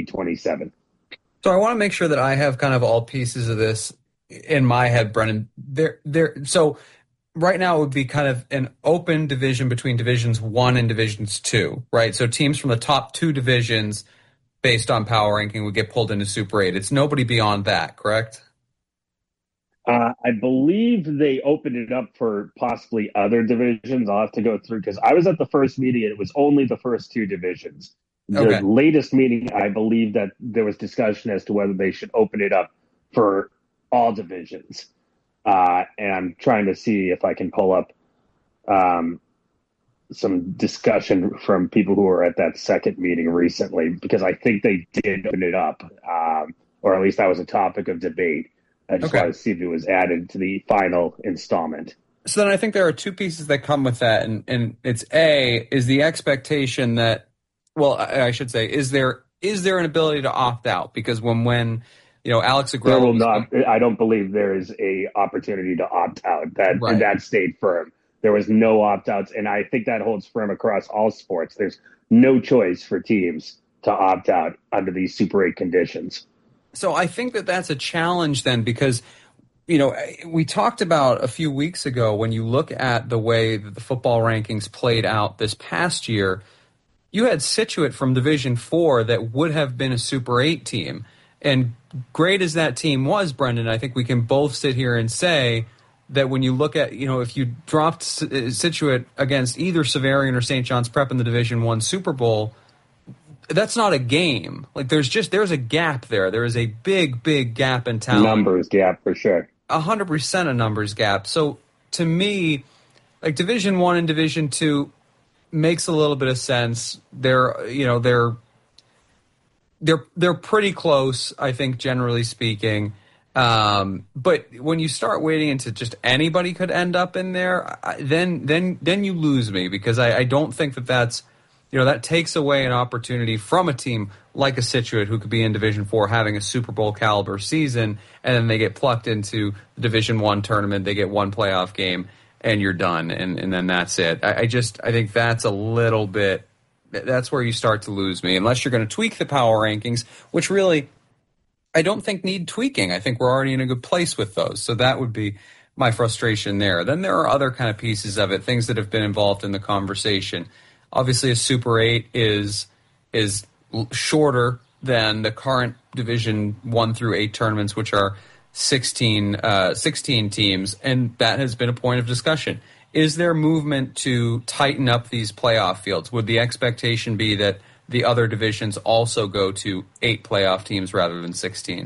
2027. So I want to make sure that I have kind of all pieces of this in my head, Brennan. So right now it would be kind of an open division between Divisions 1 and Divisions 2, right? So teams from the top two divisions based on power ranking would get pulled into Super 8. It's nobody beyond that, correct? I believe they opened it up for possibly other divisions. I'll have to go through because I was at the first meeting and it was only the first two divisions. The latest meeting, I believe that there was discussion as to whether they should open it up for all divisions. And I'm trying to see if I can pull up some discussion from people who were at that second meeting recently, because I think they did open it up, or at least that was a topic of debate. I just wanted to see if it was added to the final installment. So then I think there are two pieces that come with that, and it's is the expectation that, well, I should say, is there an ability to opt out? Because when Alex Agrello, I don't believe there is a opportunity to opt out. That stayed firm. There was no opt outs, and I think that holds firm across all sports. There's no choice for teams to opt out under these Super 8 conditions. So I think that that's a challenge then, because we talked about a few weeks ago, when you look at the way that the football rankings played out this past year, you had Scituate from Division 4 that would have been a Super 8 team. And great as that team was, Brendan, I think we can both sit here and say that when you look at, if you dropped Scituate against either Xaverian or St. John's Prep in the Division 1 Super Bowl, that's not a game. Like there's a gap there. There is a big gap in talent. Numbers gap for sure. 100% a numbers gap. So to me, like Division 1 and Division 2 makes a little bit of sense. They're pretty close, I think, generally speaking. But when you start wading into just anybody could end up in there, then you lose me, because I don't think that's that takes away an opportunity from a team like a Scituate, who could be in Division 4 having a Super Bowl caliber season, and then they get plucked into the Division 1 tournament, they get one playoff game, and you're done, and then that's it. I think that's a little bit, that's where you start to lose me, unless you're going to tweak the power rankings, which really I don't think need tweaking. I think we're already in a good place with those. So that would be my frustration there. Then there are other kind of pieces of it, things that have been involved in the conversation. Obviously, a Super 8 is shorter than the current Division 1 through 8 tournaments, which are 16 teams, and that has been a point of discussion. Is there movement to tighten up these playoff fields? Would the expectation be that the other divisions also go to 8 playoff teams rather than 16?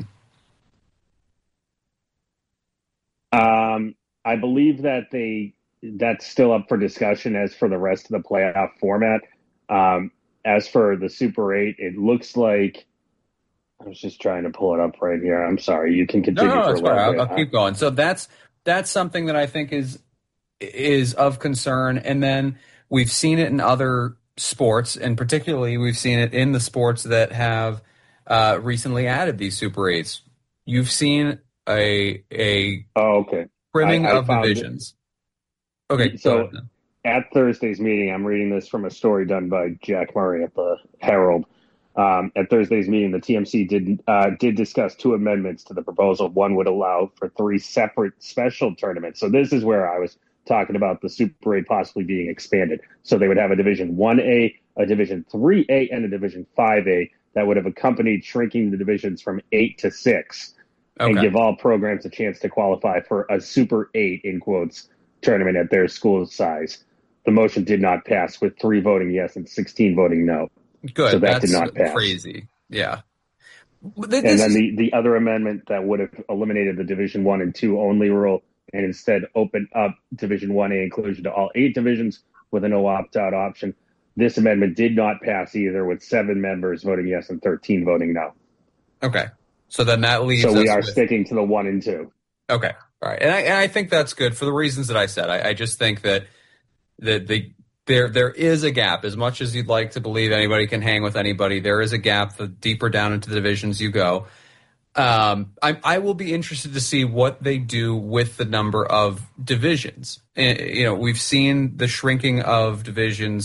I believe that that's still up for discussion as for the rest of the playoff format. As for the Super 8, it looks like, I was just trying to pull it up right here. I'm sorry. You can continue. No, that's fine. I'll keep going. So that's something that I think is of concern. And then we've seen it in other sports, and particularly we've seen it in the sports that have recently added these Super 8s. You've seen a trimming of divisions. Okay, so at Thursday's meeting, I'm reading this from a story done by Jack Murray at the Herald. At Thursday's meeting, the TMC did discuss 2 amendments to the proposal. One would allow for 3 separate special tournaments. So this is where I was talking about the Super 8 possibly being expanded. So they would have a Division 1A, a Division 3A, and a Division 5A that would have accompanied shrinking the divisions from 8 to 6 and give all programs a chance to qualify for a Super 8, in quotes, tournament at their school size. The motion did not pass, with 3 voting yes and 16 voting no. Good. So that did not pass. Crazy. Yeah. And then the other amendment that would have eliminated the Division 1 and 2 only rule and instead opened up Division 1A inclusion to all 8 divisions with a no opt-out option. This amendment did not pass either, with 7 members voting yes and 13 voting no. Okay. So then that leaves us. So we are sticking to the 1 and 2. Okay. All right. And I think that's good for the reasons that I said. I just think that there is a gap. As much as you'd like to believe anybody can hang with anybody, there is a gap the deeper down into the divisions you go. I will be interested to see what they do with the number of divisions. We've seen the shrinking of divisions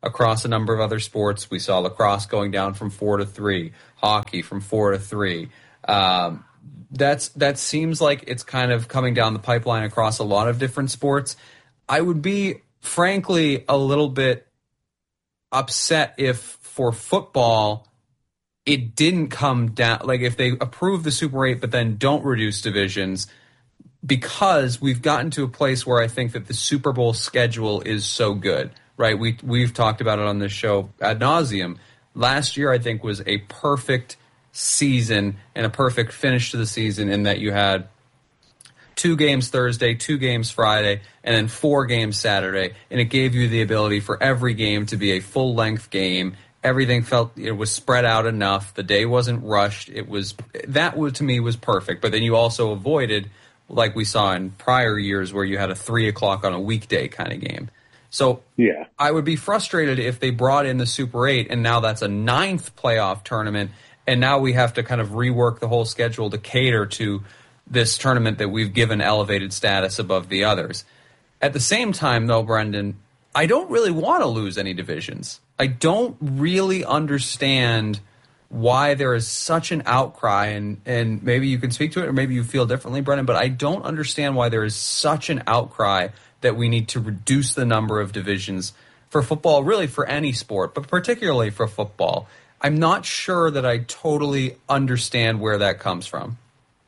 across a number of other sports. We saw lacrosse going down from 4 to 3, hockey from 4 to 3. That seems like it's kind of coming down the pipeline across a lot of different sports. I would be, frankly, a little bit upset if for football it didn't come down, like if they approve the Super 8 but then don't reduce divisions, because we've gotten to a place where I think that the Super Bowl schedule is so good, right? We've talked about it on this show ad nauseum. Last year, I think, was a perfect season and a perfect finish to the season in that you had 2 games Thursday, 2 games Friday, and then 4 games Saturday, and it gave you the ability for every game to be a full-length game. Everything felt it was spread out enough. The day wasn't rushed. To me was perfect. But then you also avoided, like we saw in prior years, where you had a 3 o'clock on a weekday kind of game. So yeah, I would be frustrated if they brought in the Super 8 and now that's a 9th playoff tournament, and now we have to kind of rework the whole schedule to cater to this tournament that we've given elevated status above the others. At the same time, though, Brendan, I don't really want to lose any divisions. I don't really understand why there is such an outcry, and maybe you can speak to it or maybe you feel differently, Brendan, but I don't understand why there is such an outcry that we need to reduce the number of divisions for football, really for any sport, but particularly for football. I'm not sure that I totally understand where that comes from.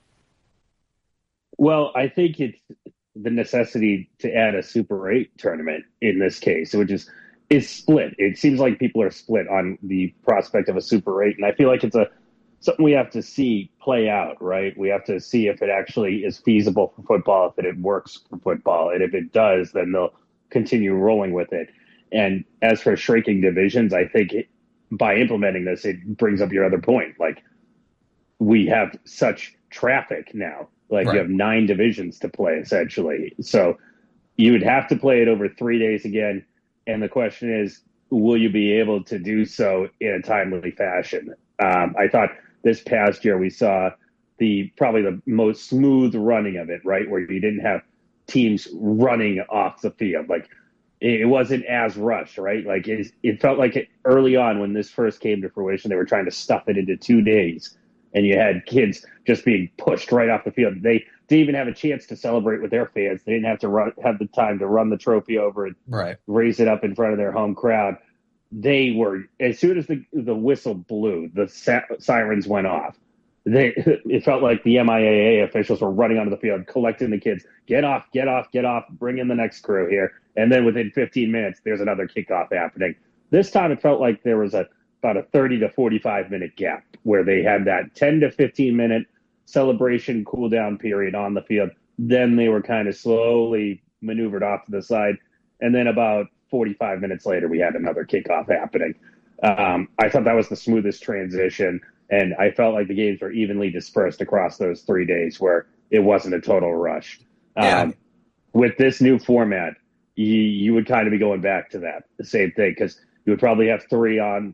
Well, I think it's the necessity to add a Super 8 tournament in this case, which is split. It seems like people are split on the prospect of a Super 8, and I feel like it's something we have to see play out, right? We have to see if it actually is feasible for football, if it works for football, and if it does, then they'll continue rolling with it. And as for shrinking divisions, I think by implementing this, it brings up your other point. Like, we have such traffic now. Like, right. You have 9 divisions to play, essentially. So you would have to play it over 3 days again. And the question is, will you be able to do so in a timely fashion? I thought this past year we saw probably the most smooth running of it, right? Where you didn't have teams running off the field. Like, it wasn't as rushed, right? Like, it felt like early on when this first came to fruition, they were trying to stuff it into 2 days. And you had kids just being pushed right off the field. They didn't even have a chance to celebrate with their fans. They didn't have to have the time to run the trophy over and raise it up in front of their home crowd. They were, as soon as the whistle blew, the sirens went off. It felt like the MIAA officials were running onto the field, collecting the kids. Get off, get off, get off. Bring in the next crew here. And then within 15 minutes, there's another kickoff happening. This time it felt like there was about a 30 to 45 minute gap where they had that 10 to 15 minute celebration cool down period on the field. Then they were kind of slowly maneuvered off to the side. And then about 45 minutes later, we had another kickoff happening. I thought that was the smoothest transition. And I felt like the games were evenly dispersed across those 3 days where it wasn't a total rush. Yeah. With this new format, you would kind of be going back to that, the same thing, because you would probably have 3 on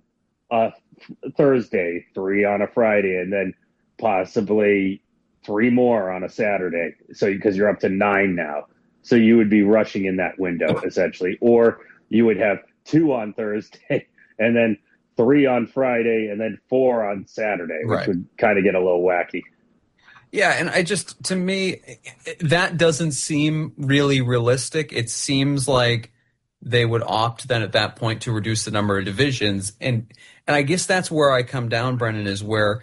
Thursday, 3 on a Friday, and then possibly 3 more on a Saturday. So because you're up to 9 now, so you would be rushing in that window essentially, or you would have 2 on Thursday and then 3 on Friday and then 4 on Saturday, which would kind of get a little wacky. Yeah, and to me, that doesn't seem really realistic. It seems like they would opt then at that point to reduce the number of divisions. And I guess that's where I come down, Brennan, is where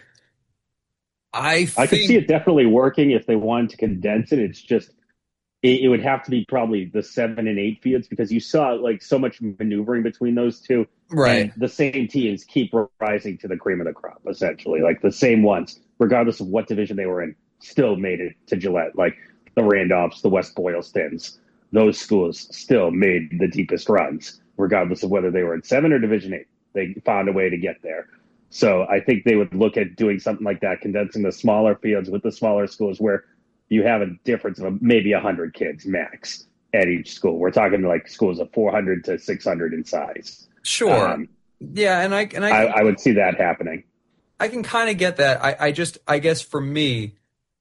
I could see it definitely working if they wanted to condense it. It's just, it would have to be probably the 7 and 8 fields, because you saw like so much maneuvering between those two. Right. And the same teams keep rising to the cream of the crop, essentially. Like the same ones, regardless of what division they were in, still made it to Gillette. Like the Randolphs, the West Boylstons, those schools still made the deepest runs, regardless of whether they were in 7 or Division 8. They found a way to get there. So I think they would look at doing something like that, condensing the smaller fields with the smaller schools where you have a difference of maybe 100 kids max at each school. We're talking like schools of 400 to 600 in size. Sure. Yeah, and I would see that happening. I can kind of get that. I guess for me,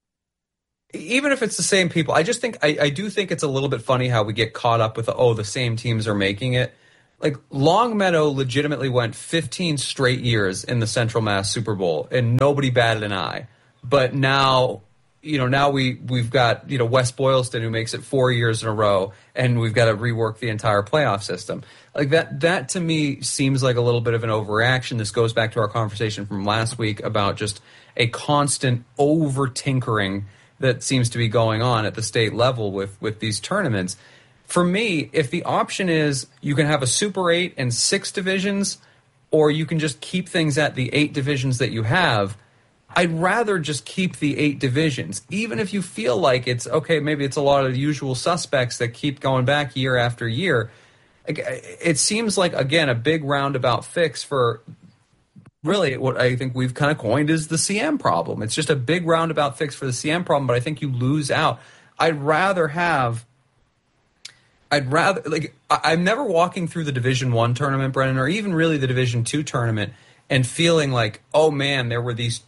even if it's the same people, I do think it's a little bit funny how we get caught up with the same teams are making it. like Longmeadow legitimately went 15 straight years in the Central Mass Super Bowl, and nobody batted an eye. But now, now we've got West Boylston, who makes it 4 years in a row, and we've got to rework the entire playoff system. Like that to me seems like a little bit of an overreaction. This goes back to our conversation from last week about just a constant over tinkering that seems to be going on at the state level with these tournaments. For me, if the option is you can have a Super 8 and 6 divisions, or you can just keep things at the 8 divisions that you have, I'd rather just keep the 8 divisions, even if you feel like it's okay, maybe it's a lot of the usual suspects that keep going back year after year. It seems like, again, a big roundabout fix for really what I think we've kind of coined as the CM problem. It's just a big roundabout fix for the CM problem, but I think you lose out. I'm never walking through the Division I tournament, Brennan, or even really the Division II tournament and feeling like, oh man, there were these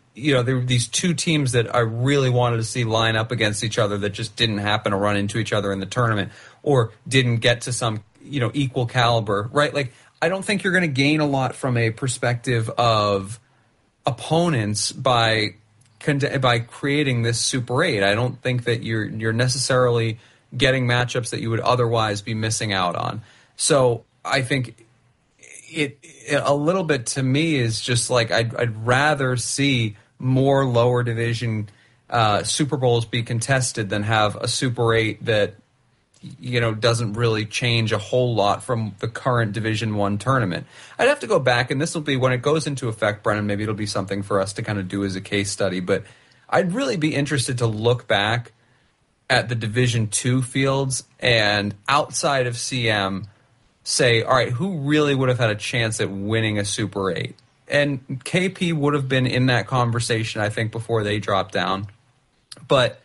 two teams that I really wanted to see line up against each other that just didn't happen to run into each other in the tournament or didn't get to some, equal caliber, right? Like, I don't think you're going to gain a lot from a perspective of opponents by creating this Super 8. I don't think that you're necessarily getting matchups that you would otherwise be missing out on. So I think it a little bit to me is just like I'd rather see more lower division Super Bowls be contested than have a Super 8 that doesn't really change a whole lot from the current Division I tournament. I'd have to go back, and this will be when it goes into effect, Brennan, maybe it'll be something for us to kind of do as a case study, but I'd really be interested to look back at the Division II fields and outside of CM say, all right, who really would have had a chance at winning a Super 8? And KP would have been in that conversation, I think, before they dropped down. But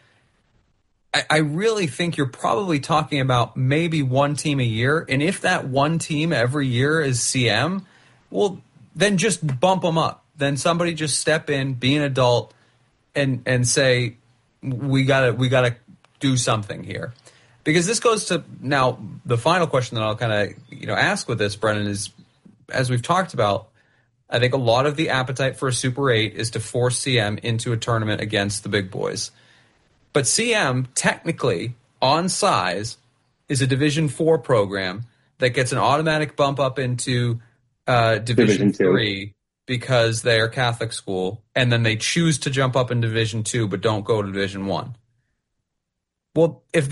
I really think you're probably talking about maybe one team a year. And if that one team every year is CM, well, then just bump them up. Then somebody just step in, be an adult, and say, we gotta do something here. Because this goes to now the final question that I'll kind of ask with this, Brennan, is, as we've talked about, I think a lot of the appetite for a Super 8 is to force CM into a tournament against the big boys. But CM, technically, on size, is a Division IV program that gets an automatic bump up into Division III because they are Catholic school, and then they choose to jump up in Division II but don't go to Division I. Well, if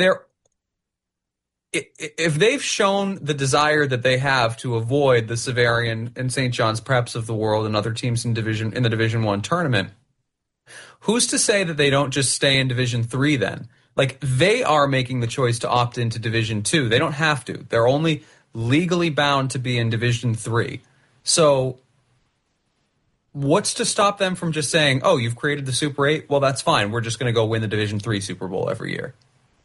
they've shown the desire that they have to avoid the Xaverian and St. John's Preps of the world and other teams in the Division I tournament, who's to say that they don't just stay in Division III then? Like, they are making the choice to opt into Division II. They don't have to. They're only legally bound to be in Division III. So what's to stop them from just saying, oh, you've created the Super 8? Well, that's fine. We're just going to go win the Division III Super Bowl every year.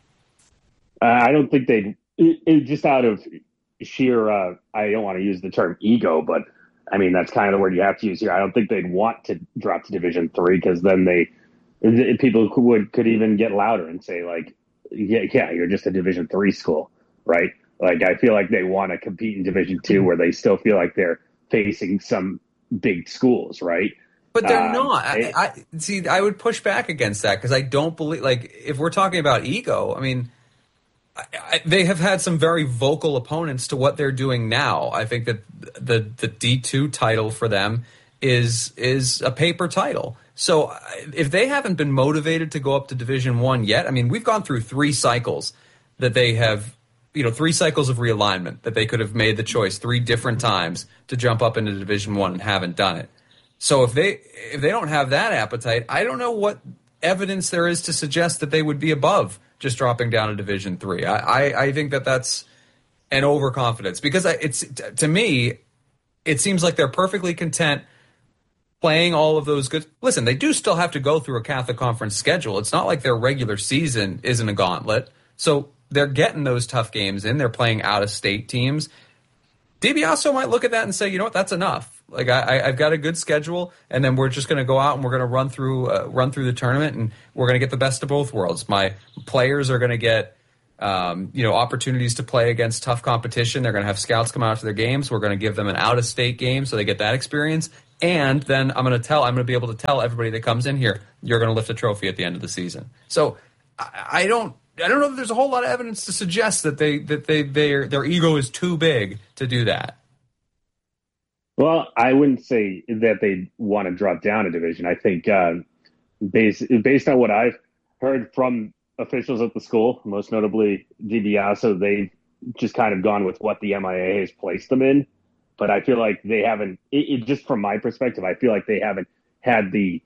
I don't think just out of sheer, I don't want to use the term ego, but I mean, that's kind of the word you have to use here. I don't think they'd want to drop to Division III because then people could even get louder and say, like, yeah, you're just a Division III school, right? Like, I feel like they want to compete in Division II where they still feel like they're facing some big schools, right? But they're not. I would push back against that because I don't believe, like, if we're talking about ego, I mean, they have had some very vocal opponents to what they're doing now. I think that the D2 title for them is a paper title. So if they haven't been motivated to go up to Division I yet, I mean, we've gone through 3 cycles that they have, 3 cycles of realignment that they could have made the choice 3 different times to jump up into Division I and haven't done it. So if they don't have that appetite, I don't know what evidence there is to suggest that they would be above just dropping down to Division III. I think that's an overconfidence because to me, it seems like they're perfectly content playing all of those good. Listen, they do still have to go through a Catholic Conference schedule. It's not like their regular season isn't a gauntlet. So they're getting those tough games in. They're playing out-of-state teams. DiBiase might look at that and say, you know what, that's enough. Like I've got a good schedule, and then we're just going to go out and we're going to run through the tournament, and we're going to get the best of both worlds. My players are going to get opportunities to play against tough competition. They're going to have scouts come out for their games. We're going to give them an out-of-state game so they get that experience. And then I'm going to be able to tell everybody that comes in here, you're going to lift a trophy at the end of the season. So I don't know that there's a whole lot of evidence to suggest that their ego is too big to do that. Well, I wouldn't say that they want to drop down a division. I think based on what I've heard from officials at the school, most notably DiBiase, they've just kind of gone with what the MIA has placed them in. But I feel like they haven't, just from my perspective, I feel like they haven't had the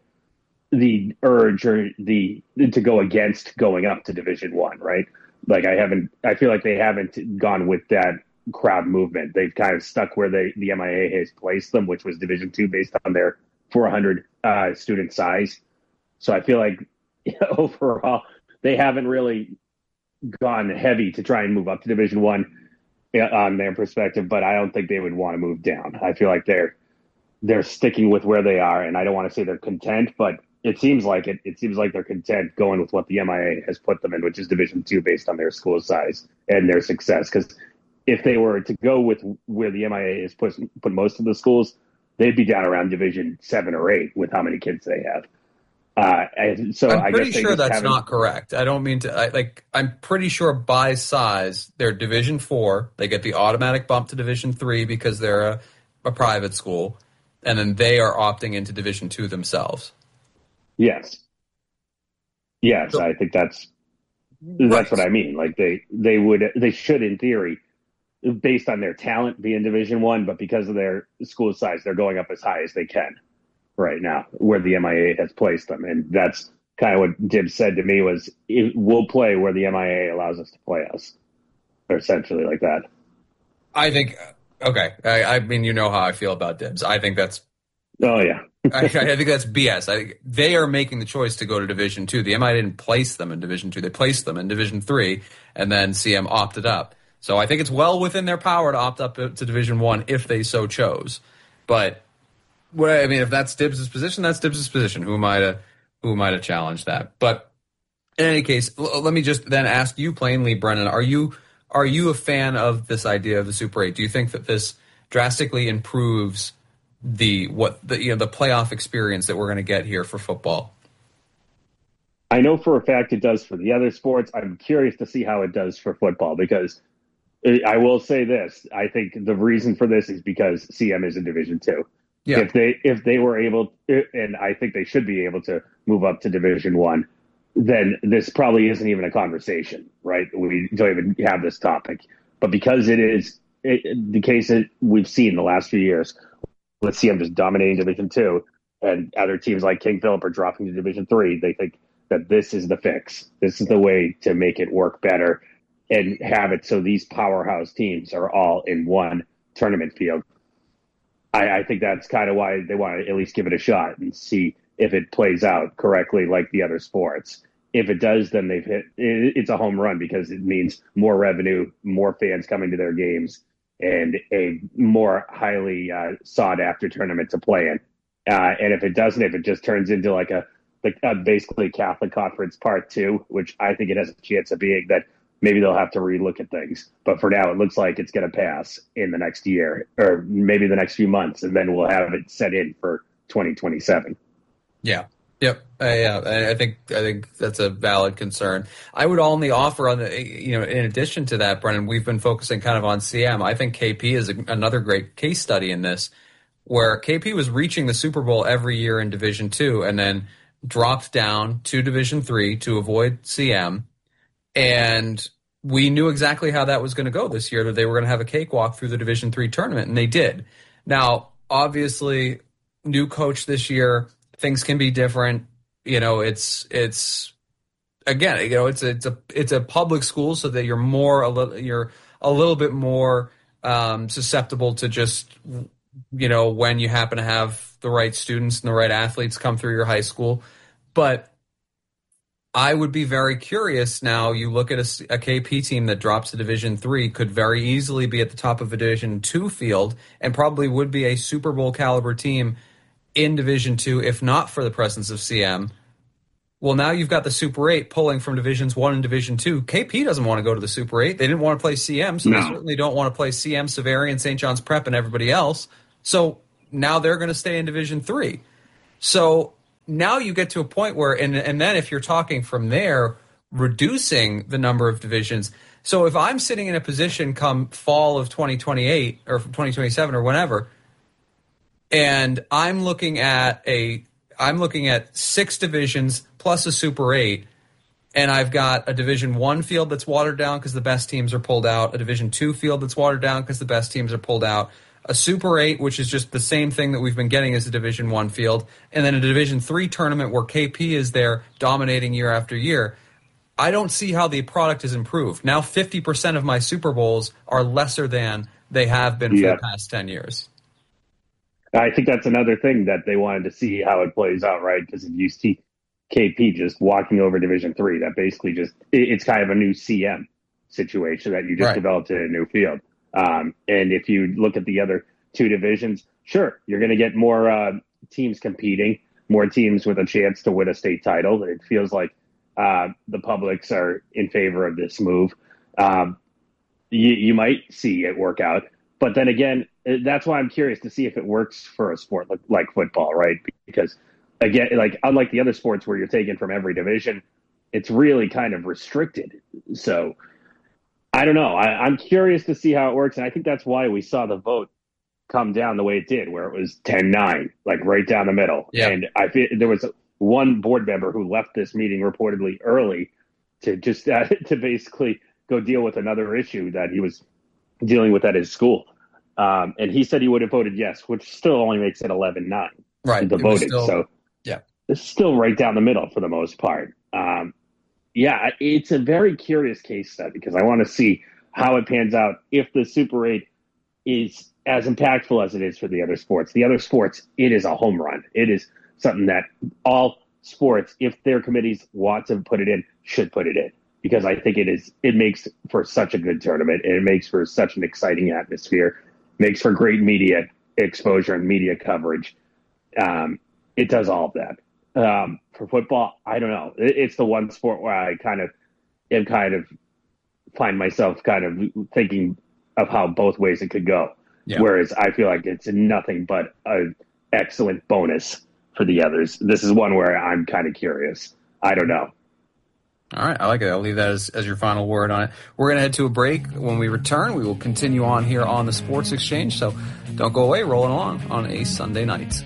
urge or to go against going up to Division One, right? Like I feel like they haven't gone with that crowd movement. They've kind of stuck where the MIA has placed them, which was Division Two based on their 400 student size. So I feel like overall they haven't really gone heavy to try and move up to Division One on their perspective, but I don't think they would want to move down. I feel like they're sticking with where they are, and I don't want to say they're content, but it seems like it. It seems like they're content going with what the MIA has put them in, which is Division Two based on their school size and their success. Because if they were to go with where the MIA has put most of the schools, they'd be down around Division 7 or 8 with how many kids they have. I'm pretty sure that's not correct. I don't mean to. I'm pretty sure by size they're Division 4. They get the automatic bump to Division 3 because they're a private school, and then they are opting into Division 2 themselves. Yes. So, I think that's right. What I mean. Like they should in theory, based on their talent, be in Division 1, but because of their school size, they're going up as high as they can right now, where the MIA has placed them. And that's kind of what Dibbs said to me was, we'll play where the MIA allows us to play us, or essentially like that. I think, okay. I mean, you know how I feel about Dibbs. I think that's, oh yeah. I think that's BS. They are making the choice to go to Division 2. The MIA didn't place them in Division 2. They placed them in Division 3, and then CM opted up. So I think it's well within their power to opt up to Division 1 if they so chose. But if that's Dibbs' position, that's Dibbs' position. Who am I to challenge that? But in any case, let me just then ask you plainly, Brennan, are you a fan of this idea of the Super 8? Do you think that this drastically improves the playoff experience that we're going to get here for football? I know for a fact it does for the other sports. I'm curious to see how it does for football, because I will say this. I think the reason for this is because CM is in Division 2. Yeah. If they were able, and I think they should be able to move up to Division 1, then this probably isn't even a conversation, right? We don't even have this topic. But because it is the case that we've seen the last few years, let's see, I'm just dominating Division 2, and other teams like King Philip are dropping to Division 3. They think that this is the fix. This is the way to make it work better and have it so these powerhouse teams are all in one tournament field. I think that's kind of why they want to at least give it a shot and see if it plays out correctly like the other sports. If it does, then it's a home run, because it means more revenue, more fans coming to their games, and a more highly sought-after tournament to play in. And if it doesn't, if it just turns into like a basically Catholic Conference Part 2, which I think it has a chance of being, that maybe they'll have to relook at things. But for now, it looks like it's going to pass in the next year, or maybe the next few months, and then we'll have it set in for 2027. Yeah. Yep. I think that's a valid concern. I would only offer on in addition to that, Brennan, we've been focusing kind of on CM. I think KP is another great case study in this, where KP was reaching the Super Bowl every year in Division 2 and then dropped down to Division 3 to avoid CM. And we knew exactly how that was going to go this year, that they were going to have a cakewalk through the Division 3 tournament, and they did. Now, obviously, new coach this year, things can be different. It's a public school, so that you're a little bit more susceptible to just when you happen to have the right students and the right athletes come through your high school. But I would be very curious now. You look at a KP team that drops to Division 3, could very easily be at the top of a Division 2 field, and probably would be a Super Bowl caliber team in Division 2, if not for the presence of CM. Well, now you've got the Super 8 pulling from Divisions 1 and Division 2. KP doesn't want to go to the Super 8. They didn't want to play CM, so they certainly don't want to play CM, Severian, St. John's Prep, and everybody else. So now they're going to stay in Division 3. So now you get to a point where, and then if you're talking from there, reducing the number of divisions. So if I'm sitting in a position come fall of 2028 or 2027 or whenever, and I'm looking at 6 divisions plus a Super 8, and I've got a Division 1 field that's watered down because the best teams are pulled out, a Division 2 field that's watered down because the best teams are pulled out, a Super 8, which is just the same thing that we've been getting as a Division 1 field, and then a Division 3 tournament where KP is there dominating year after year. I don't see how the product has improved. Now 50% of my Super Bowls are lesser than they have been for the past 10 years. I think that's another thing that they wanted to see how it plays out, right? Because if you see KP just walking over Division 3, that basically it's kind of a new CM situation that you just developed in a new field. And if you look at the other 2 divisions, sure, you're going to get more teams competing, more teams with a chance to win a state title. It feels like the publics are in favor of this move. You might see it work out. But then again, that's why I'm curious to see if it works for a sport like football, right? Because, again, like unlike the other sports where you're taken from every division, it's really kind of restricted. So I don't know. I'm curious to see how it works. And I think that's why we saw the vote come down the way it did, where it was 10-9, like right down the middle. Yeah. And I feel there was one board member who left this meeting reportedly early to just to basically go deal with another issue that he was dealing with at his school. And he said he would have voted yes, which still only makes it 11-9. Right. The voting. So yeah, it's still right down the middle for the most part. It's a very curious case study because I want to see how it pans out if the Super 8 is as impactful as it is for the other sports. The other sports, it is a home run. It is something that all sports, if their committees want to put it in, should put it in. Because I think it makes for such a good tournament, and it makes for such an exciting atmosphere, makes for great media exposure and media coverage. It does all of that. For football, I don't know. It's the one sport where I kind of find myself kind of thinking of how both ways it could go. Yeah. Whereas I feel like it's nothing but an excellent bonus for the others. This is one where I'm kind of curious. I don't know. All right, I like it. I'll leave that as your final word on it. We're going to head to a break. When we return, we will continue on here on the Sports Exchange. So don't go away, rolling along on a Sunday night.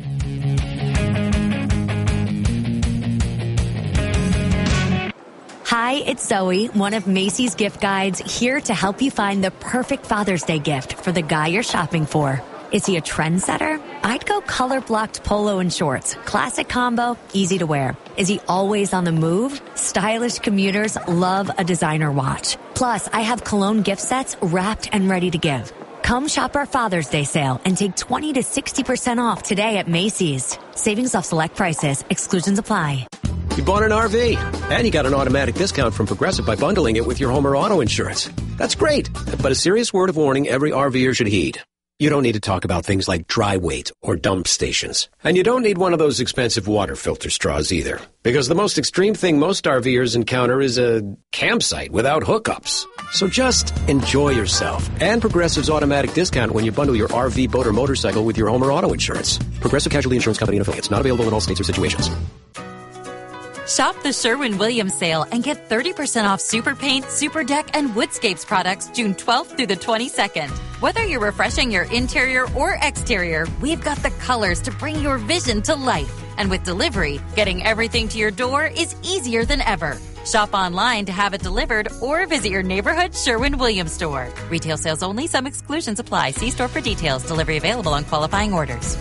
Hi, it's Zoe, one of Macy's gift guides, here to help you find the perfect Father's Day gift for the guy you're shopping for. Is he a trendsetter? I'd go color-blocked polo and shorts. Classic combo, easy to wear. Is he always on the move? Stylish commuters love a designer watch. Plus, I have cologne gift sets wrapped and ready to give. Come shop our Father's Day sale and take 20 to 60% off today at Macy's. Savings off select prices. Exclusions apply. You bought an RV, and you got an automatic discount from Progressive by bundling it with your home or auto insurance. That's great, but a serious word of warning every RVer should heed. You don't need to talk about things like dry weight or dump stations. And you don't need one of those expensive water filter straws either. Because the most extreme thing most RVers encounter is a campsite without hookups. So just enjoy yourself and Progressive's automatic discount when you bundle your RV, boat, or motorcycle with your home or auto insurance. Progressive Casualty Insurance Company and affiliates. Not available in all states or situations. Shop the Sherwin-Williams sale and get 30% off Super Paint, Super Deck, and Woodscapes products June 12th through the 22nd. Whether you're refreshing your interior or exterior, we've got the colors to bring your vision to life. And with delivery, getting everything to your door is easier than ever. Shop online to have it delivered or visit your neighborhood Sherwin-Williams store. Retail sales only. Some exclusions apply. See store for details. Delivery available on qualifying orders.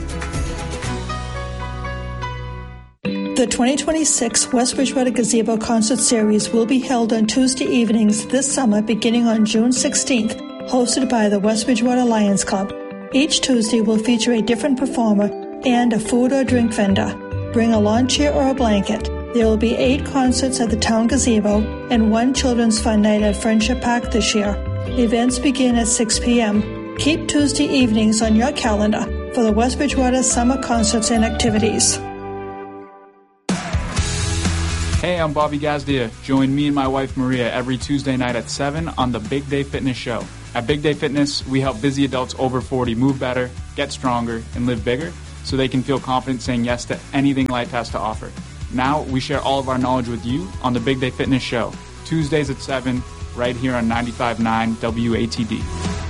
The 2026 West Bridgewater Gazebo Concert Series will be held on Tuesday evenings this summer beginning on June 16th, hosted by the West Bridgewater Lions Club. Each Tuesday will feature a different performer and a food or drink vendor. Bring a lawn chair or a blanket. There will be 8 concerts at the Town Gazebo and 1 children's fun night at Friendship Park this year. Events begin at 6 p.m. Keep Tuesday evenings on your calendar for the West Bridgewater Summer Concerts and Activities. Hey, I'm Bobby Gazdia. Join me and my wife Maria every Tuesday night at 7 on the Big Day Fitness Show. At Big Day Fitness, we help busy adults over 40 move better, get stronger, and live bigger so they can feel confident saying yes to anything life has to offer. Now, we share all of our knowledge with you on the Big Day Fitness Show, Tuesdays at 7, right here on 95.9 WATD.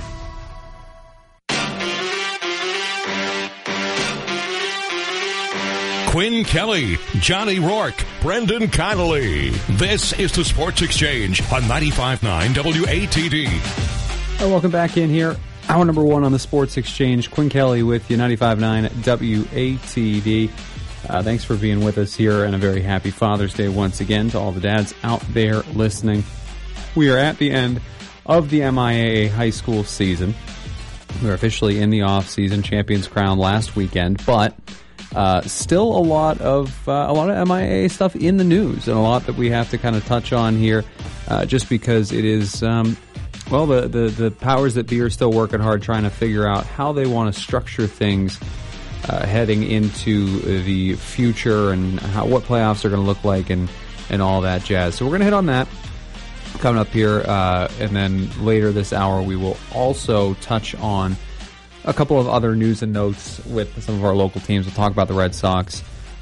Quinn Kelly, Johnny Rourke, Brendan Connolly. This is the Sports Exchange on 95.9 WATD. Welcome back in here. Hour number one on the Sports Exchange. Quinn Kelly with you, 95.9 WATD. Thanks for being with us here, and a very happy Father's Day once again to all the dads out there listening. We are at the end of the MIAA high school season. We're officially in the off-season. Champions crowned last weekend, but still a lot of MIAA stuff in the news, and a lot that we have to kind of touch on here, just because it is, the powers that be are still working hard trying to figure out how they want to structure things heading into the future, and what playoffs are going to look like, and all that jazz. So we're going to hit on that coming up here, and then later this hour we will also touch on a couple of other news and notes with some of our local teams. We'll talk about the Red Sox,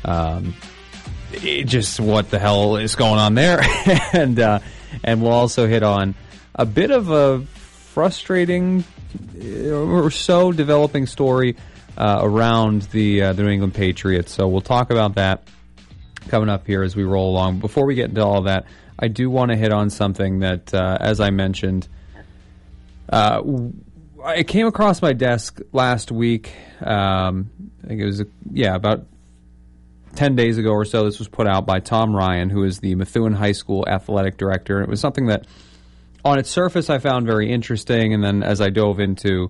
just what the hell is going on there, and we'll also hit on a bit of a frustrating or so developing story around the New England Patriots. So we'll talk about that coming up here as we roll along. Before we get into all of that, I do want to hit on something that, as I mentioned, it came across my desk last week. I think it was, about 10 days ago or so. This was put out by Tom Ryan, who is the Methuen High School athletic director. It was something that, on its surface, I found very interesting, and then as I dove into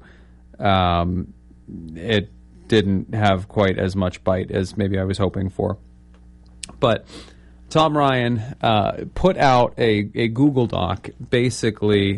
it, didn't have quite as much bite as maybe I was hoping for. But Tom Ryan put out a Google Doc, basically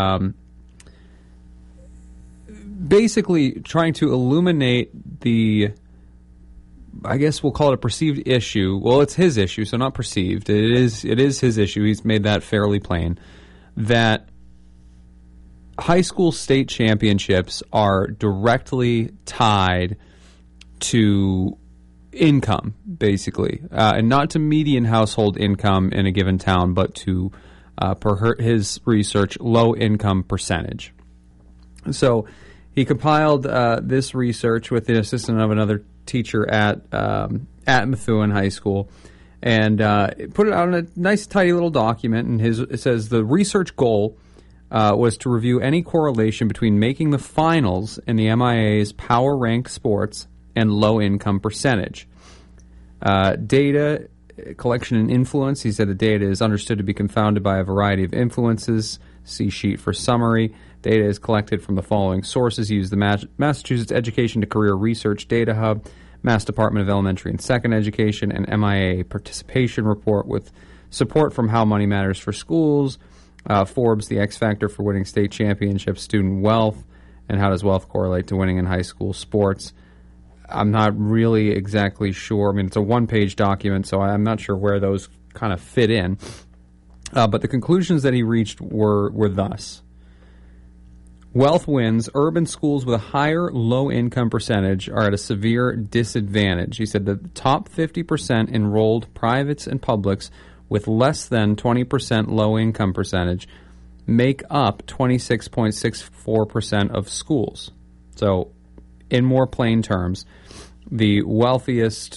trying to illuminate the, I guess we'll call it a perceived issue. Well, it's his issue, so not perceived. It is his issue. He's made that fairly plain, that high school state championships are directly tied to income, basically, and not to median household income in a given town, but to, per his research, low income percentage. So he compiled this research with the assistance of another teacher at Methuen High School, and put it out in a nice, tidy little document. And it says the research goal was to review any correlation between making the finals in the MIA's power rank sports and low income percentage. Data collection and influence. He said the data is understood to be confounded by a variety of influences. See sheet for summary. Data is collected from the following sources. Use the Massachusetts Education to Career Research Data Hub, Mass Department of Elementary and Second Education, and MIA Participation Report with support from How Money Matters for Schools, Forbes, The X Factor for Winning State Championships, Student Wealth, and How Does Wealth Correlate to Winning in High School Sports. I'm not really exactly sure. I mean, it's a one-page document, so I'm not sure where those kind of fit in. But the conclusions that he reached were thus. Wealth wins. Urban schools with a higher low-income percentage are at a severe disadvantage. He said that the top 50% enrolled privates and publics with less than 20% low-income percentage make up 26.64% of schools. So, in more plain terms, the wealthiest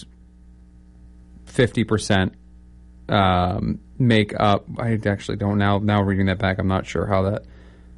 50% make up, I actually don't now reading that back, I'm not sure how that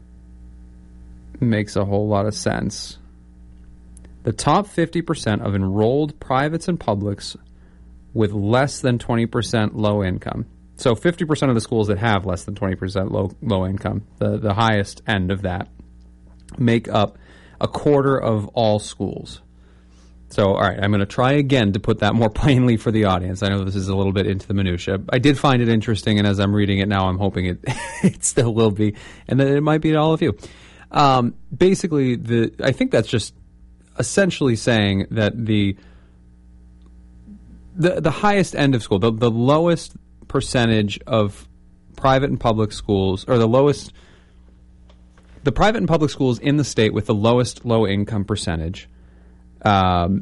makes a whole lot of sense. The top 50% of enrolled privates and publics with less than 20% low income. So 50% of the schools that have less than 20% low income, the highest end of that, make up a quarter of all schools. So, all right, I'm going to try again to put that more plainly for the audience. I know this is a little bit into the minutia. I did find it interesting, and as I'm reading it now, I'm hoping it still will be, and that it might be to all of you. Basically, I think that's just essentially saying that the highest end of school, the lowest percentage of private and public schools, or the private and public schools in the state with the lowest low-income percentage. 50%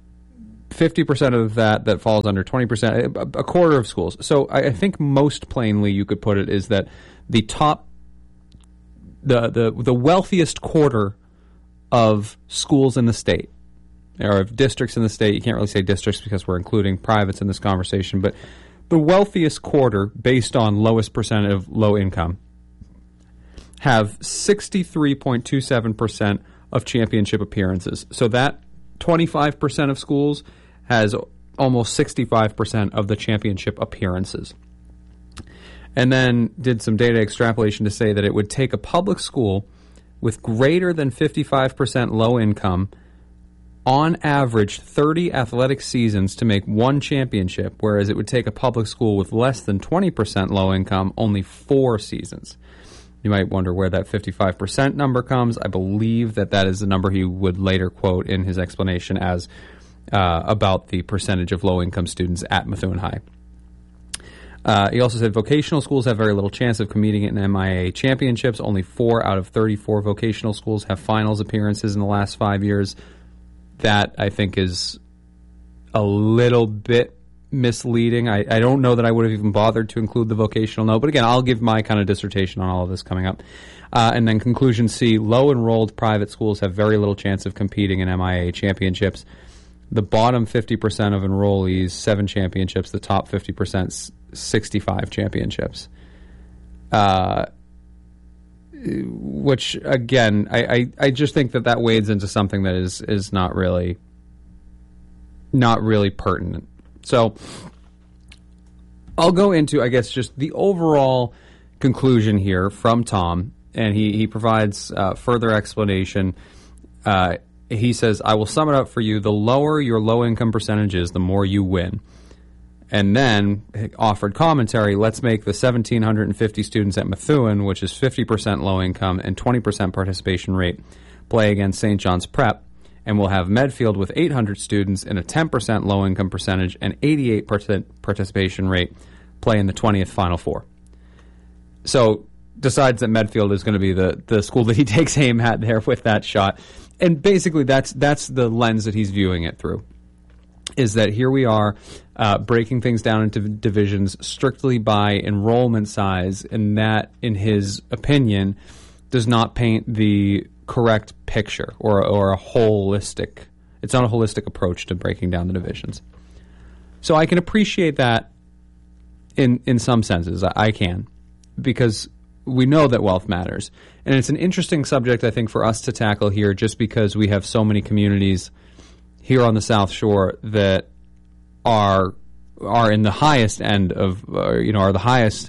of that falls under 20%, a quarter of schools. So I think most plainly you could put it is that the top, the wealthiest quarter of schools in the state, or of districts in the state, you can't really say districts because we're including privates in this conversation, but the wealthiest quarter, based on lowest percent of low income, have 63.27% of championship appearances. So that 25% of schools has almost 65% of the championship appearances. And then did some data extrapolation to say that it would take a public school with greater than 55% low income, on average, 30 athletic seasons to make one championship, whereas it would take a public school with less than 20% low income only 4 seasons. You might wonder where that 55% number comes. I believe that is the number he would later quote in his explanation as about the percentage of low-income students at Methuen High. He also said vocational schools have very little chance of competing in MIA championships. Only 4 out of 34 vocational schools have finals appearances in the last 5 years. That, I think, is a little bit misleading. I don't know that I would have even bothered to include the vocational note, but again, I'll give my kind of dissertation on all of this coming up. And then conclusion C, low-enrolled private schools have very little chance of competing in MIA championships. The bottom 50% of enrollees, 7 championships. The top 50%, 65 championships. Which, again, I just think that wades into something that is not really pertinent. So I'll go into, I guess, just the overall conclusion here from Tom, and he provides further explanation. He says, I will sum it up for you. The lower your low-income percentage is, the more you win. And then offered commentary, let's make the 1,750 students at Methuen, which is 50% low-income and 20% participation rate, play against St. John's Prep. And we'll have Medfield with 800 students and a 10% low-income percentage and 88% participation rate play in the 20th Final Four. So decides that Medfield is going to be the school that he takes aim at there with that shot. And basically that's the lens that he's viewing it through, is that here we are breaking things down into divisions strictly by enrollment size, and that, in his opinion, does not paint the correct picture or a holistic. It's not a holistic approach to breaking down the divisions. So I can appreciate that in some senses. I can, because we know that wealth matters. And it's an interesting subject, I think, for us to tackle here, just because we have so many communities here on the South Shore that are in the highest end of, are the highest,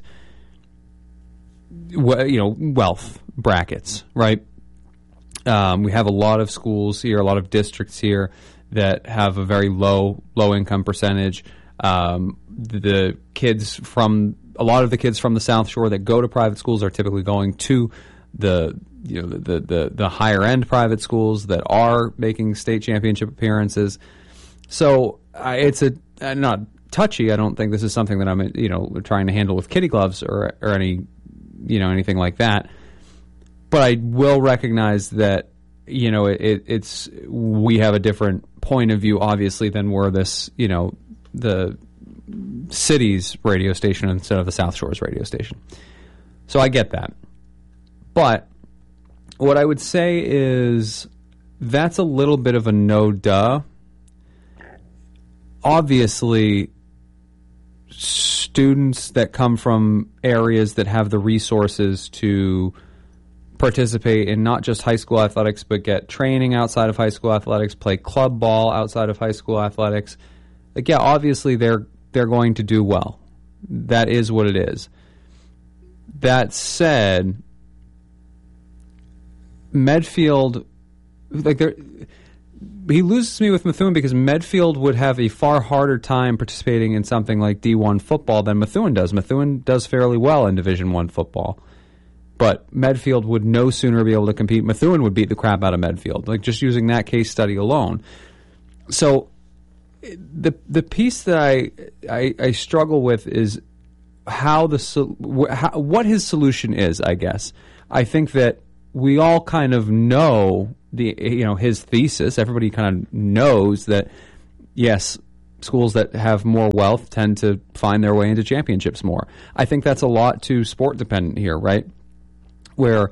wealth brackets, right? We have a lot of schools here, a lot of districts here that have a very low income percentage. The kids from a lot of the kids from the South Shore that go to private schools are typically going to the higher end private schools that are making state championship appearances. So it's not touchy. I don't think this is something that I'm trying to handle with kitty gloves or anything like that. But I will recognize that it's we have a different point of view, obviously, than were this the city's radio station instead of the South Shore's radio station. So I get that. But what I would say is that's a little bit of a no-duh. Obviously, students that come from areas that have the resources to participate in not just high school athletics, but get training outside of high school athletics, play club ball outside of high school athletics, obviously they're going to do well. That is what it is. That said, Medfield, he loses me with Methuen because Medfield would have a far harder time participating in something like D1 football than Methuen does. Methuen does fairly well in Division I football, but Medfield would no sooner be able to compete. Methuen would beat the crap out of Medfield, just using that case study alone. So the piece that I struggle with is what his solution is, I guess. I think that we all kind of know his thesis. Everybody kind of knows that, yes, schools that have more wealth tend to find their way into championships more. I think that's a lot to sport dependent here, right? Where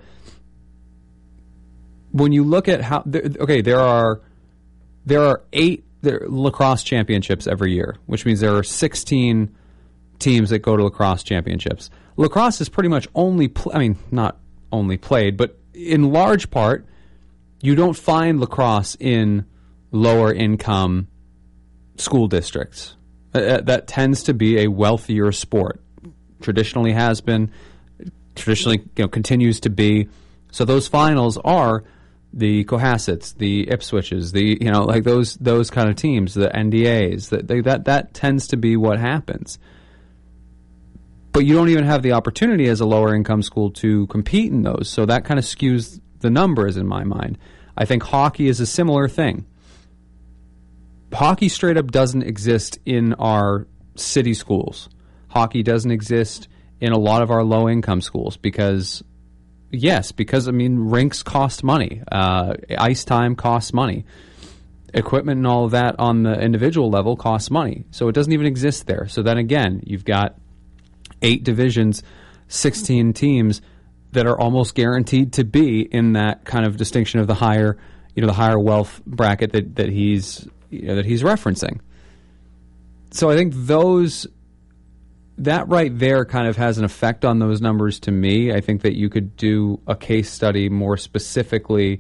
when you look at how, there are 8 lacrosse championships every year, which means there are 16 teams that go to lacrosse championships. Lacrosse is pretty much not only played, but in large part, you don't find lacrosse in lower income school districts. That tends to be a wealthier sport. Traditionally has been, continues to be. So those finals are the Cohassets, the Ipswiches, those kind of teams, the NDAs. That tends to be what happens. But you don't even have the opportunity as a lower income school to compete in those. So that kind of skews the numbers in my mind. I think hockey is a similar thing. Hockey straight up doesn't exist in our city schools. Hockey doesn't exist in a lot of our low income schools because rinks cost money. Ice time costs money. Equipment and all of that on the individual level costs money. So it doesn't even exist there. So then again, you've got 8 divisions, 16 teams that are almost guaranteed to be in that kind of distinction of the higher wealth bracket that he's referencing. So I think that right there kind of has an effect on those numbers to me. I think that you could do a case study more specifically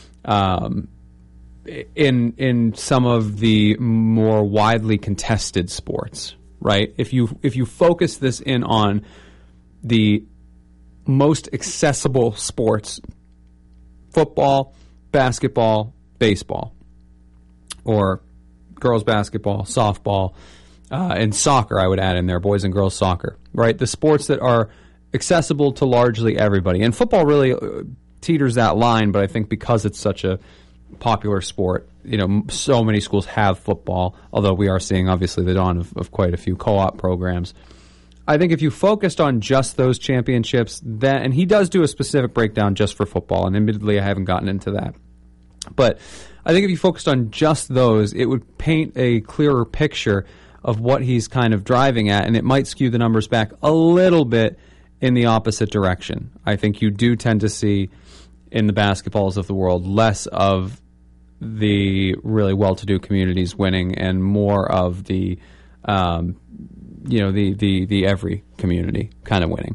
in some of the more widely contested sports, right? If you focus this in on the most accessible sports, football, basketball, baseball, or girls basketball, softball, and soccer, I would add in there, boys and girls soccer, right? The sports that are accessible to largely everybody. And football really teeters that line, but I think because it's such a popular sport, so many schools have football, although we are seeing obviously the dawn of quite a few co-op programs. I think if you focused on just those championships, and he does do a specific breakdown just for football, and admittedly I haven't gotten into that, but I think if you focused on just those, it would paint a clearer picture of what he's kind of driving at, and it might skew the numbers back a little bit in the opposite direction. I think you do tend to see in the basketballs of the world less of the really well-to-do communities winning and more of the the every community kind of winning.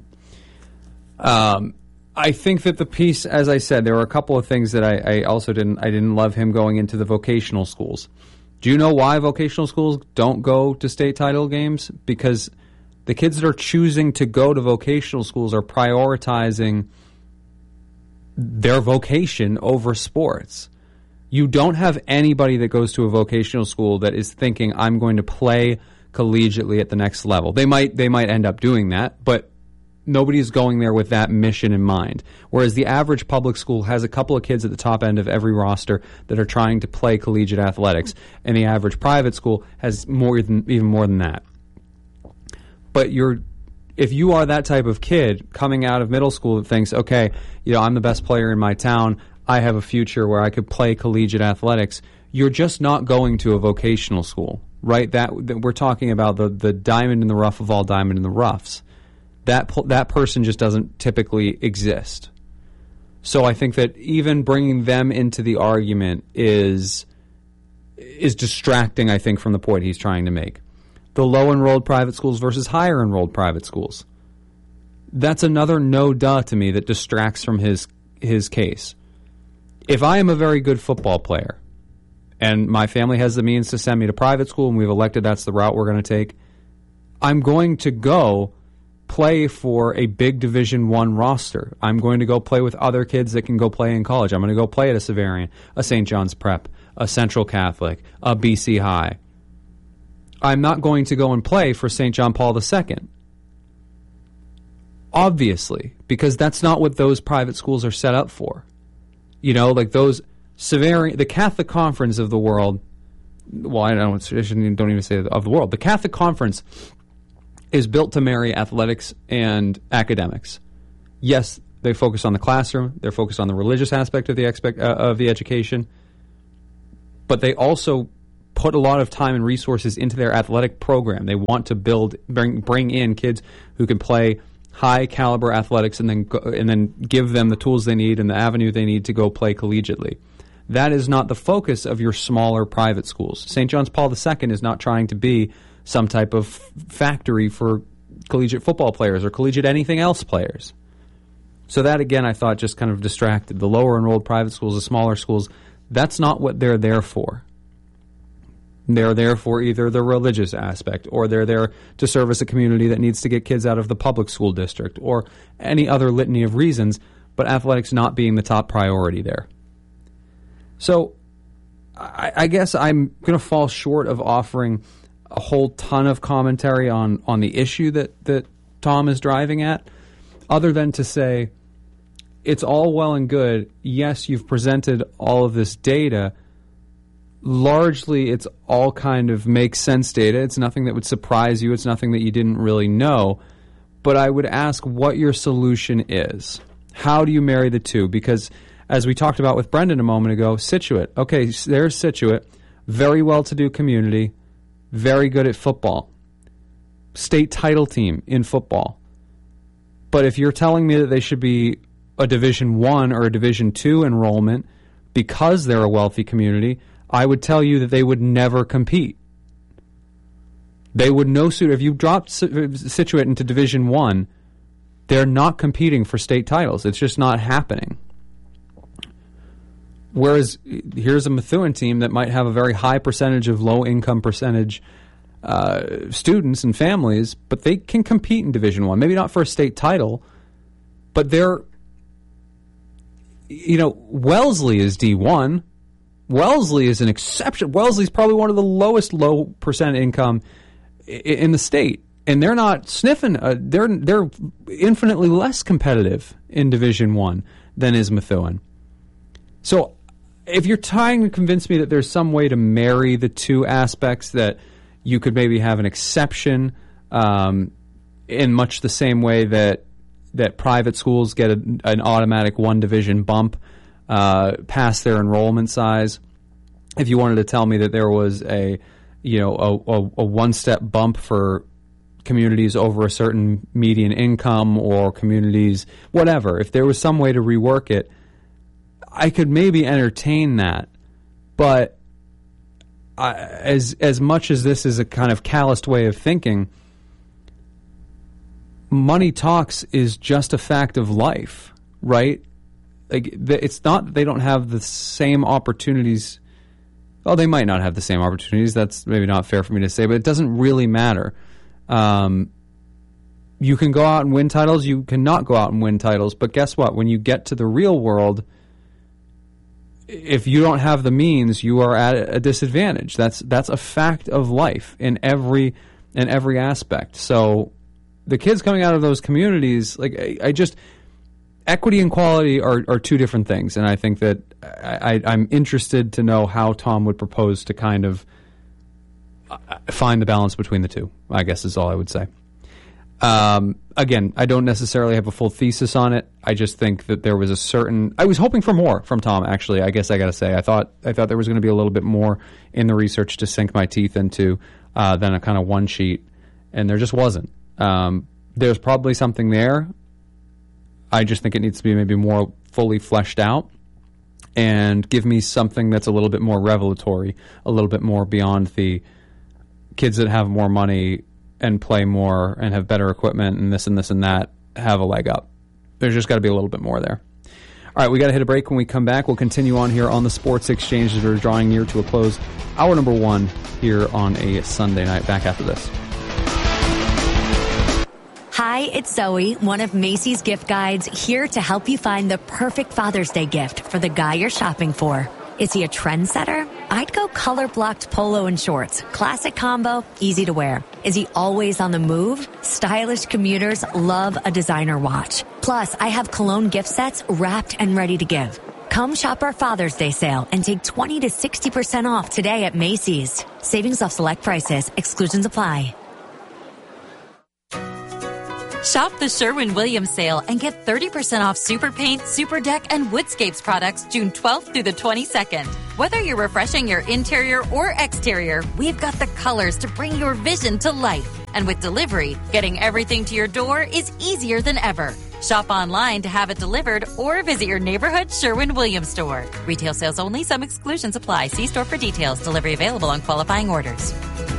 I think that the piece, as I said, there were a couple of things that I also didn't love him going into the vocational schools. Do you know why vocational schools don't go to state title games? Because the kids that are choosing to go to vocational schools are prioritizing their vocation over sports. You don't have anybody that goes to a vocational school that is thinking, I'm going to play collegiately at the next level. They might end up doing that, but nobody's going there with that mission in mind. Whereas the average public school has a couple of kids at the top end of every roster that are trying to play collegiate athletics, and the average private school has even more than that. But if you are that type of kid coming out of middle school that thinks, okay, I'm the best player in my town, I have a future where I could play collegiate athletics, you're just not going to a vocational school, right? That we're talking about the diamond in the rough of all diamond in the roughs. That person just doesn't typically exist. So I think that even bringing them into the argument is distracting, I think, from the point he's trying to make. The low-enrolled private schools versus higher-enrolled private schools. That's another no-duh to me that distracts from his case. If I am a very good football player and my family has the means to send me to private school and we've elected that's the route we're going to take, I'm going to go play for a big Division I roster. I'm going to go play with other kids that can go play in college. I'm going to go play at a Xaverian, a St. John's Prep, a Central Catholic, a BC High. I'm not going to go and play for St. John Paul II. Obviously, because that's not what those private schools are set up for. Like those Xaverian, the Catholic Conference of the world, well, I don't even say of the world. The Catholic Conference is built to marry athletics and academics. Yes, they focus on the classroom. They're focused on the religious aspect of the education. But they also put a lot of time and resources into their athletic program. They want to bring in kids who can play high-caliber athletics and then give them the tools they need and the avenue they need to go play collegiately. That is not the focus of your smaller private schools. St. John's Paul II is not trying to be some type of factory for collegiate football players or collegiate anything else players. So that, again, I thought just kind of distracted. The lower-enrolled private schools, the smaller schools, that's not what they're there for. They're there for either the religious aspect, or they're there to service a community that needs to get kids out of the public school district, or any other litany of reasons, but athletics not being the top priority there. So I guess I'm going to fall short of offering a whole ton of commentary on the issue that Tom is driving at, other than to say it's all well and good. Yes, you've presented all of this data. Largely, it's all kind of makes sense data. It's nothing that would surprise you. It's nothing that you didn't really know. But I would ask what your solution is. How do you marry the two? Because as we talked about with Brendan a moment ago, Scituate. Okay, there's Scituate. Very well-to-do community. Very good at football. State title team in football. But if you're telling me that they should be a Division I or a Division II enrollment because they're a wealthy community, I would tell you that they would never compete. They would no sooner, if you dropped Scituate into Division I, they're not competing for state titles. It's just not happening. Whereas here's a Methuen team that might have a very high percentage of low-income percentage students and families, but they can compete in Division I. Maybe not for a state title, but they're, Wellesley is D1. Wellesley is an exception. Wellesley's probably one of the lowest low percent income in the state, and they're not sniffing. They're infinitely less competitive in Division I than is Methuen. So, if you're trying to convince me that there's some way to marry the two aspects, that you could maybe have an exception in much the same way that private schools get an automatic one division bump past their enrollment size. If you wanted to tell me that there was a one-step bump for communities over a certain median income, or communities, whatever, if there was some way to rework it, I could maybe entertain that. But as much as this is a kind of calloused way of thinking, money talks is just a fact of life, right? Like, it's not, they don't have the same opportunities. Well, they might not have the same opportunities. That's maybe not fair for me to say, but it doesn't really matter. You can go out and win titles. You cannot go out and win titles. But guess what? When you get to the real world, if you don't have the means, you are at a disadvantage. That's a fact of life in every aspect. So the kids coming out of those communities, like, equity and quality are two different things, and I think that I'm interested to know how Tom would propose to kind of find the balance between the two, I guess is all I would say. Again, I don't necessarily have a full thesis on it. I just think that there was I was hoping for more from Tom, actually, I guess I got to say. I thought there was going to be a little bit more in the research to sink my teeth into than a kind of one sheet, and there just wasn't. There's probably something there. I just think it needs to be maybe more fully fleshed out and give me something that's a little bit more revelatory, a little bit more beyond the kids that have more money and play more and have better equipment and this and this and that have a leg up. There's just got to be a little bit more there. All right, we got to hit a break. When we come back, we'll continue on here on the Sports Exchange as we're drawing near to a close. Hour number 1 here on a Sunday night. Back after this. Hi, it's Zoe, one of Macy's gift guides, here to help you find the perfect Father's Day gift for the guy you're shopping for. Is he a trendsetter? I'd go color-blocked polo and shorts. Classic combo, easy to wear. Is he always on the move? Stylish commuters love a designer watch. Plus, I have cologne gift sets wrapped and ready to give. Come shop our Father's Day sale and take 20 to 60% off today at Macy's. Savings off select prices. Exclusions apply. Shop the Sherwin-Williams sale and get 30% off Super Paint, Super Deck, and Woodscapes products June 12th through the 22nd. Whether you're refreshing your interior or exterior, we've got the colors to bring your vision to life. And with delivery, getting everything to your door is easier than ever. Shop online to have it delivered or visit your neighborhood Sherwin-Williams store. Retail sales only. Some exclusions apply. See store for details. Delivery available on qualifying orders.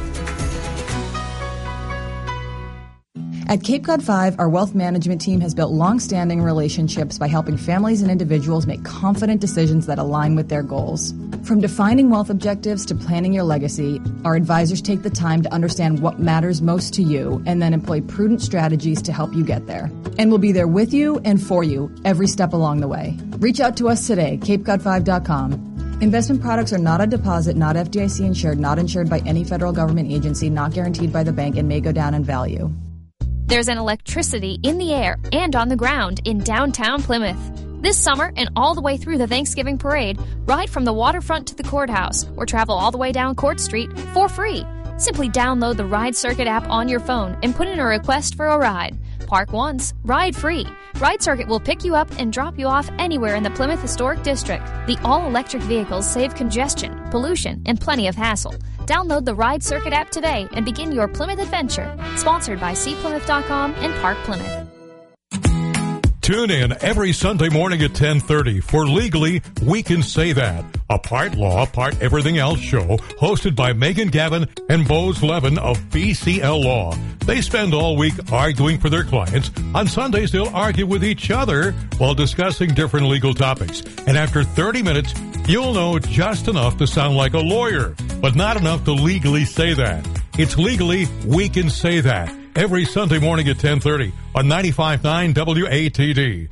At Cape Cod 5, our wealth management team has built long-standing relationships by helping families and individuals make confident decisions that align with their goals. From defining wealth objectives to planning your legacy, our advisors take the time to understand what matters most to you and then employ prudent strategies to help you get there. And we'll be there with you and for you every step along the way. Reach out to us today, capecod5.com. Investment products are not a deposit, not FDIC insured, not insured by any federal government agency, not guaranteed by the bank, and may go down in value. There's an electricity in the air and on the ground in downtown Plymouth. This summer and all the way through the Thanksgiving parade, ride from the waterfront to the courthouse or travel all the way down Court Street for free. Simply download the Ride Circuit app on your phone and put in a request for a ride. Park once, ride free. Ride Circuit will pick you up and drop you off anywhere in the Plymouth Historic District. The all-electric vehicles save congestion, pollution, and plenty of hassle. Download the Ride Circuit app today and begin your Plymouth adventure. Sponsored by cplymouth.com and Park Plymouth. Tune in every Sunday morning at 10:30 for Legally We Can Say That, a part law, part everything else show hosted by Megan Gavin and Bose Levin of BCL Law. They spend all week arguing for their clients. On Sundays, they'll argue with each other while discussing different legal topics. And after 30 minutes, you'll know just enough to sound like a lawyer, but not enough to legally say that. It's Legally We Can Say That. Every Sunday morning at 10:30 on 95.9 WATD.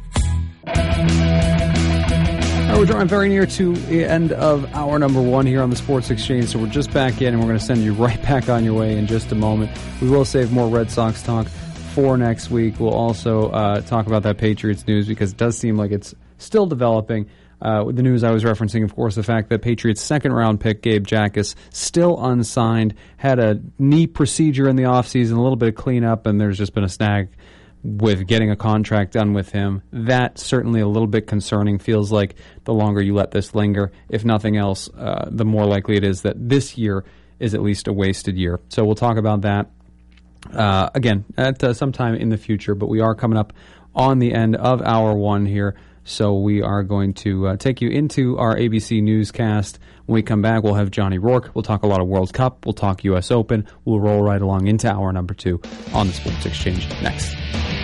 We're drawing very near to the end of hour number one here on the Sports Exchange, so we're just back in, and we're going to send you right back on your way in just a moment. We will save more Red Sox talk for next week. We'll also talk about that Patriots news because it does seem like it's still developing. With the news I was referencing, of course, the fact that Patriots' second-round pick, Gabe Jacas, still unsigned, had a knee procedure in the offseason, a little bit of cleanup, and there's just been a snag with getting a contract done with him. That's certainly a little bit concerning. Feels like the longer you let this linger, if nothing else, the more likely it is that this year is at least a wasted year. So we'll talk about that again at some time in the future, but we are coming up on the end of hour one here. So we are going to take you into our ABC newscast. When we come back, we'll have Johnny Rourke. We'll talk a lot of World Cup. We'll talk U.S. Open. We'll roll right along into hour number two on the Sports Exchange next.